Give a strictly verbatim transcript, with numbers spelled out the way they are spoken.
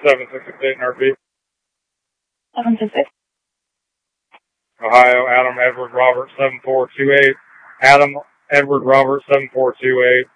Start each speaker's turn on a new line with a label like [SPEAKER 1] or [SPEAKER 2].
[SPEAKER 1] seven six six eight in R P.
[SPEAKER 2] seven six six.
[SPEAKER 1] Ohio, Adam Edward Robert seven four two eight. Adam Edward Robert seven four two eight.